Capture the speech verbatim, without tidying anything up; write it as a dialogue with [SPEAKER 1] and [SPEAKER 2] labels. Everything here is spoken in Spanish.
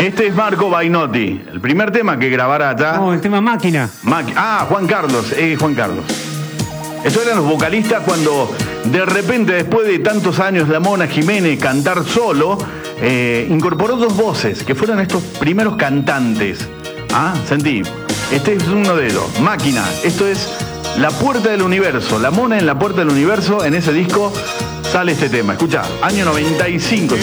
[SPEAKER 1] Este es Marco Bainotti, el primer tema que grabará allá.
[SPEAKER 2] No, el tema Máquina.
[SPEAKER 1] Maqui- ah, Juan Carlos, eh, Juan Carlos. Estos eran los vocalistas cuando de repente, después de tantos años, la Mona Jiménez cantar solo, eh, incorporó dos voces, que fueron estos primeros cantantes. Ah, sentí. Este es uno de ellos. Máquina. Esto es La Puerta del Universo. La Mona en La Puerta del Universo. En ese disco sale este tema. Escucha, año noventa y cinco.